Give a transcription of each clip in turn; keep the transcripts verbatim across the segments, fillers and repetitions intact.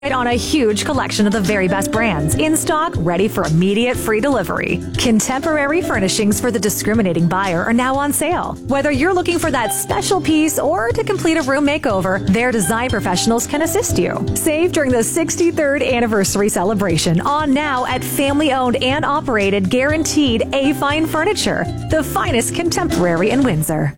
On a huge collection of the very best brands in stock, ready for immediate free delivery. Contemporary furnishings for the discriminating buyer are now on sale. Whether you're looking for that special piece or to complete a room makeover, their design professionals can assist you. Save during the sixty-third anniversary celebration on now at family-owned and operated Guaranteed A-Fine Furniture, the finest contemporary in Windsor.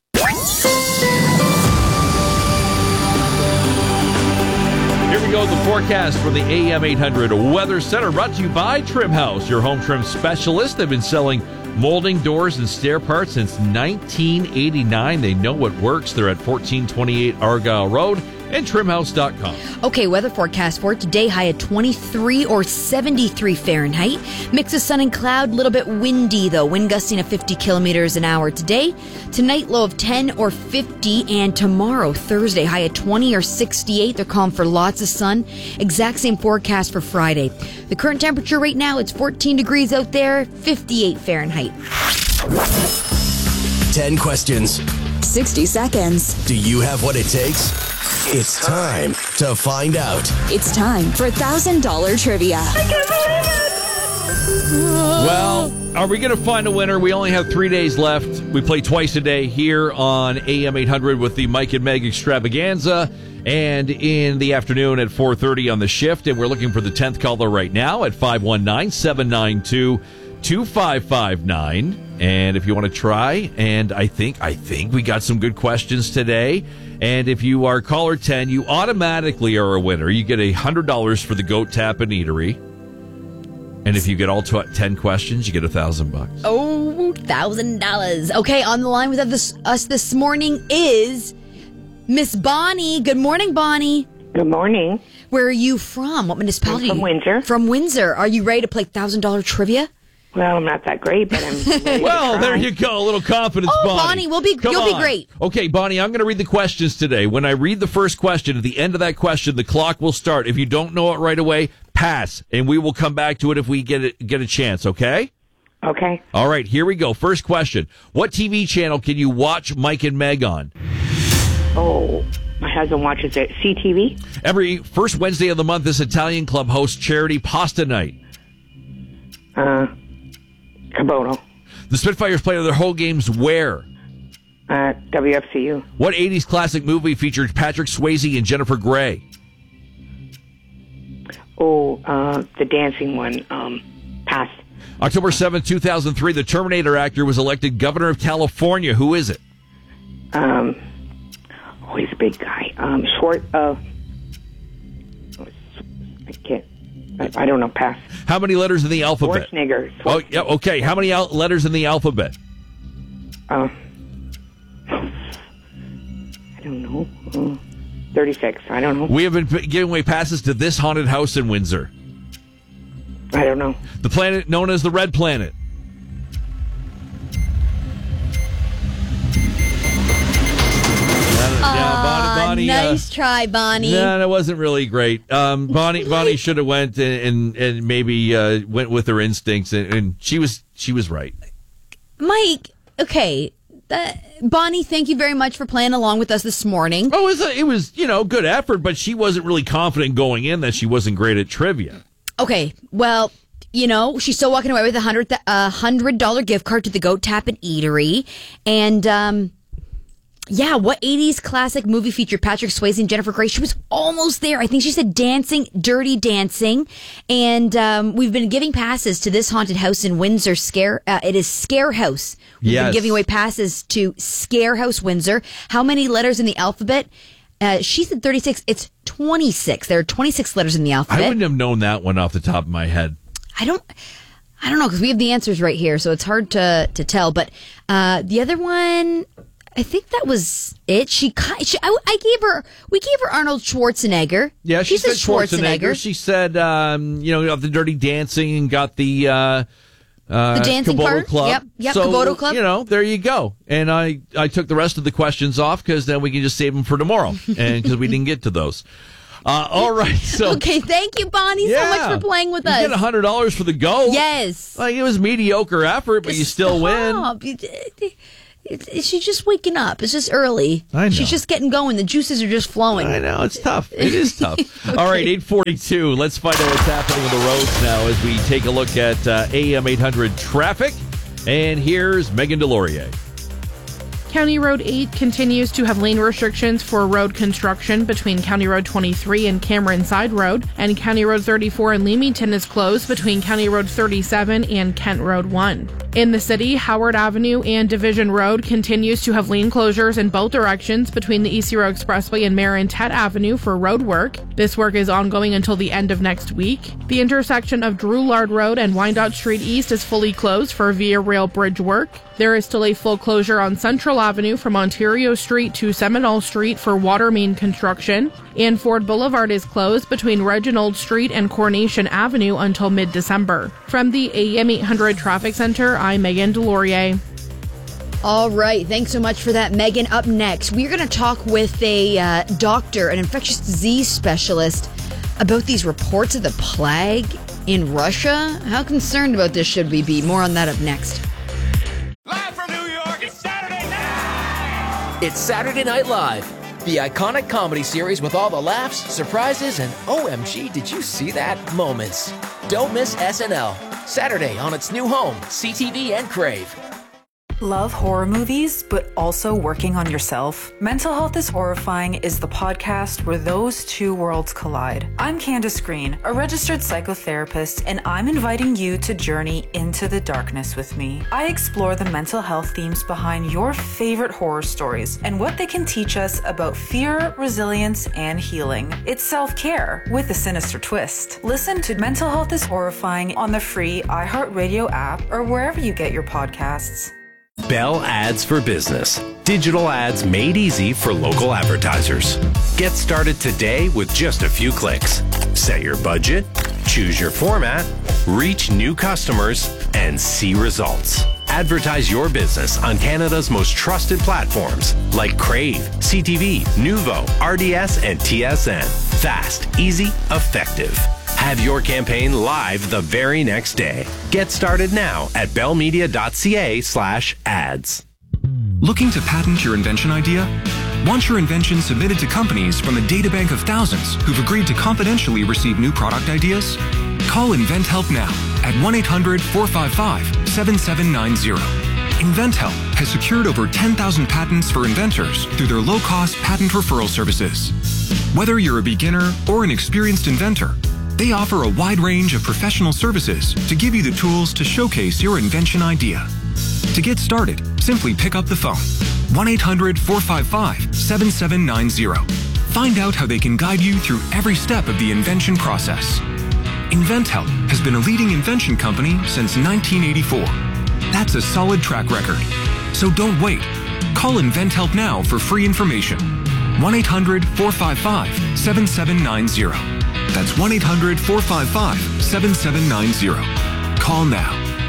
Here we go, the forecast for the A M eight hundred Weather Center, brought to you by Trim House, your home trim specialist. They've been selling molding doors and stair parts since nineteen eighty-nine. They know what works. They're at fourteen twenty-eight Argyle Road and trim house dot com. Okay, weather forecast for today, high at twenty-three or seventy-three Fahrenheit. Mix of sun and cloud, little bit windy though, wind gusting at fifty kilometers an hour today. Tonight, low of ten or fifty, and tomorrow, Thursday, high at twenty or sixty-eight. They're calling for lots of sun. Exact same forecast for Friday. The current temperature right now, it's fourteen degrees out there, fifty-eight Fahrenheit. ten questions. sixty seconds. Do you have what it takes? It's time to find out. It's time for one thousand dollars trivia. Well, are we going to find a winner? We only have three days left. We play twice a day here on A M eight hundred with the Mike and Meg extravaganza, and in the afternoon at four thirty on the shift. And we're looking for the tenth caller right now at five one nine, seven nine two, two five five nine. And if you want to try, and I think I think we got some good questions today. And if you are caller ten, you automatically are a winner. You get one hundred dollars for the Goat Tap and Eatery. And if you get all ten questions, you get a thousand bucks. Oh, thousand dollars. Okay, on the line with us, us this morning is Miss Bonnie. Good morning, Bonnie. Good morning. Where are you from? What municipality? I'm from Windsor. From Windsor. Are you ready to play thousand dollar trivia? Well, I'm not that great, but I'm ready Well, to there try. you go. A little confidence, Oh, Bonnie. Bonnie, we'll be, Come you'll on. be great. Okay, Bonnie, I'm going to read the questions today. When I read the first question, at the end of that question, the clock will start. If you don't know it right away, pass, and we will come back to it if we get it, get a chance, okay? Okay. All right, here we go. First question. What T V channel can you watch Mike and Meg on? Oh, my husband watches it. C T V? Every first Wednesday of the month, this Italian club hosts charity pasta night. Uh, Caboto. The Spitfires play their whole games where? Uh, W F C U. What eighties classic movie featured Patrick Swayze and Jennifer Grey? Oh, uh, the dancing one. Um, pass. October seventh, two thousand three, the Terminator actor was elected governor of California. Who is it? Um, oh, he's a big guy. Um, short, uh, I can't, I, I don't know, pass. How many letters in the alphabet? Schwarzenegger. Oh, yeah, okay. How many al- letters in the alphabet? Uh, I don't know. Uh, thirty-six. I don't know. We have been p- giving away passes to this haunted house in Windsor. I don't know. The planet known as the Red Planet. Yeah, Bonnie, Bonnie, nice uh, try, Bonnie. No, that wasn't really great. Um, Bonnie, Bonnie should have went and and, and maybe uh, went with her instincts, and, and she was she was right. Mike, okay. Uh, Bonnie, thank you very much for playing along with us this morning. Oh, it was, a, it was you know good effort, but she wasn't really confident going in that she wasn't great at trivia. Okay, well, you know, she's still walking away with a hundred a hundred dollar gift card to the Goat Tap and Eatery, and um. Yeah, what eighties classic movie featured Patrick Swayze and Jennifer Grey? She was almost there. I think she said Dancing, Dirty Dancing. And um, we've been giving passes to this haunted house in Windsor. Scare. Uh, it is Scare House. We've Yes. been giving away passes to Scare House Windsor. How many letters in the alphabet? Uh, she said thirty-six. It's twenty-six. There are twenty-six letters in the I alphabet. wouldn't have known that one off the top of my head. I don't... I don't know, because we have the answers right here, so it's hard to, to tell. But uh, the other one... I think that was it. She, she I, I gave her, we gave her Arnold Schwarzenegger. Yeah, she, said Schwarzenegger. Schwarzenegger. She said, um, you know, got the Dirty Dancing and got the uh, uh, The dancing Caboto part? Club. Yep, yep, so, Caboto Club. You know, there you go. And I, I took the rest of the questions off because then we can just save them for tomorrow, and because we didn't get to those. Uh, all right, so Okay, thank you, Bonnie, yeah, so much for playing with you us. get a hundred dollars for the go. Yes. Like it was mediocre effort, but you still win. Stop. You- It, it, she's just waking up. It's just early. I know. She's just getting going. The juices are just flowing. I know. It's tough. It is tough. Okay. All right, eight forty-two. Let's find out what's happening on the roads now as we take a look at uh, A M eight hundred traffic. And here's Megan Delorier. County Road eight continues to have lane restrictions for road construction between County Road twenty-three and Cameron Side Road, and County Road thirty-four in Leamington is closed between County Road thirty-seven and Kent Road one. In the city, Howard Avenue and Division Road continues to have lane closures in both directions between the East Road Expressway and Marin Tet Avenue for road work. This work is ongoing until the end of next week. The intersection of Drouillard Road and Wyandotte Street East is fully closed for Via Rail Bridge work. There is still a full closure on Central Avenue from Ontario Street to Seminole Street for water main construction, and Ford Boulevard is closed between Reginald Street and Coronation Avenue until mid-December. From the A M eight hundred Traffic Center, I'm Megan Delorier. All right. Thanks so much for that, Megan. Up next, we're going to talk with a uh, doctor, an infectious disease specialist, about these reports of the plague in Russia. How concerned about this should we be? More on that up next. Live from New York, it's Saturday night! It's Saturday Night Live, the iconic comedy series with all the laughs, surprises, and O M G, did you see that moments. Don't miss S N L, Saturday on its new home, C T V and Crave. Love horror movies, but also working on yourself? Mental Health is Horrifying is the podcast where those two worlds collide. I'm Candace Green, a registered psychotherapist, and I'm inviting you to journey into the darkness with me. I explore the mental health themes behind your favorite horror stories and what they can teach us about fear, resilience, and healing. It's self-care with a sinister twist. Listen to Mental Health is Horrifying on the free iHeartRadio app or wherever you get your podcasts. Bell Ads for Business. Digital ads made easy for local advertisers. Get started today with just a few clicks. Set your budget, choose your format, reach new customers, and see results. Advertise your business on Canada's most trusted platforms like Crave, C T V, Nuvo, R D S, and T S N. Fast, easy, effective. Have your campaign live the very next day. Get started now at bellmedia.ca slash ads. Looking to patent your invention idea? Want your invention submitted to companies from a databank of thousands who've agreed to confidentially receive new product ideas? Call InventHelp now at one eight hundred four five five seven seven nine zero. InventHelp has secured over ten thousand patents for inventors through their low-cost patent referral services. Whether you're a beginner or an experienced inventor, they offer a wide range of professional services to give you the tools to showcase your invention idea. To get started, simply pick up the phone. one eight hundred four five five seven seven nine zero. Find out how they can guide you through every step of the invention process. InventHelp has been a leading invention company since nineteen eighty-four. That's a solid track record. So don't wait. Call InventHelp now for free information. one eight hundred four five five seven seven nine zero. That's one eight hundred four five five seven seven nine zero. Call now.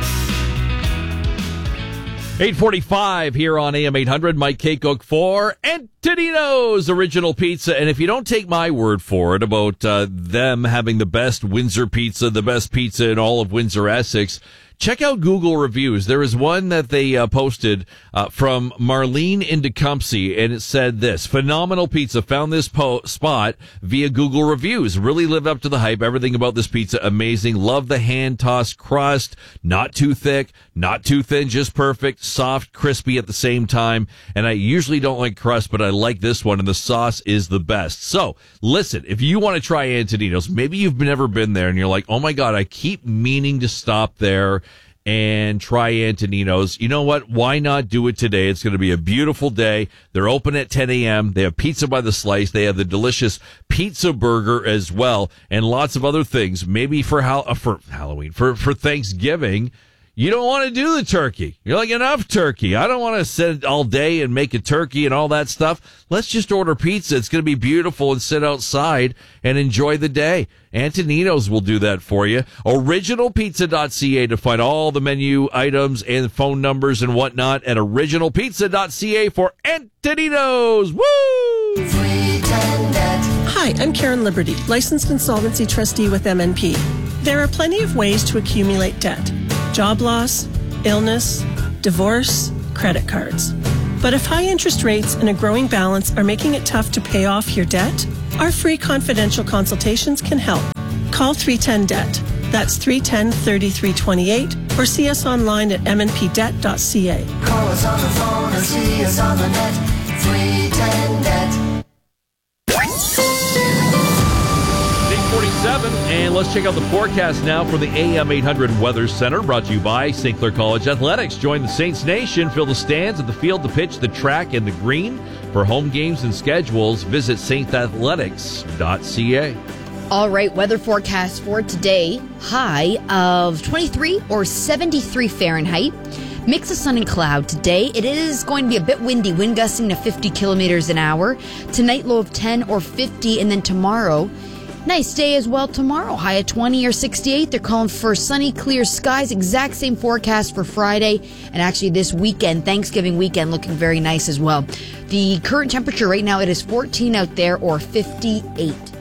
eight forty-five here on A M eight hundred. Mike Kaycook for Antonino's Original Pizza. And if you don't take my word for it about uh, them having the best Windsor pizza, the best pizza in all of Windsor, Essex, check out Google reviews. There is one that they uh, posted uh, from Marlene in Tecumseh, and it said this: phenomenal pizza. Found this po- spot via Google reviews. Really lived up to the hype. Everything about this pizza, amazing. Love the hand-tossed crust. Not too thick, not too thin, just perfect. Soft, crispy at the same time. And I usually don't like crust, but I like this one, and the sauce is the best. So, listen, if you want to try Antonino's, maybe you've never been there, and you're like, oh my God, I keep meaning to stop there and try Antonino's. You know what? Why not do it today? It's going to be a beautiful day. They're open at ten a.m. They have pizza by the slice. They have the delicious pizza burger as well, and lots of other things. Maybe for Hal- uh, for Halloween, for, for Thanksgiving, you don't want to do the turkey. You're like, enough turkey. I don't want to sit all day and make a turkey and all that stuff. Let's just order pizza. It's going to be beautiful and sit outside and enjoy the day. Antonino's will do that for you. original pizza dot c a to find all the menu items and phone numbers and whatnot at original pizza dot c a for Antonino's. Woo! Hi, I'm Karen Liberty, licensed insolvency trustee with M N P. There are plenty of ways to accumulate debt. Job loss, illness, divorce, credit cards. But if high interest rates and a growing balance are making it tough to pay off your debt, our free confidential consultations can help. Call three ten debt. That's three one zero, three three two eight or see us online at m n p debt dot c a. Call us on the phone or see us on the net. three ten debt. eight forty-seven, and let's check out the forecast now from the A M eight hundred Weather Center, brought to you by Saint Clair College Athletics. Join the Saints Nation. Fill the stands at the field, the pitch, the track, and the green. For home games and schedules, visit saint athletics dot c a. All right, weather forecast for today. High of twenty-three or seventy-three Fahrenheit. Mix of sun and cloud today. It is going to be a bit windy, wind gusting to fifty kilometers an hour. Tonight, low of ten or fifty, and then tomorrow, nice day as well tomorrow. High of twenty or sixty-eight. They're calling for sunny, clear skies. Exact same forecast for Friday. And actually this weekend, Thanksgiving weekend, looking very nice as well. The current temperature right now, it is fourteen out there or fifty-eight.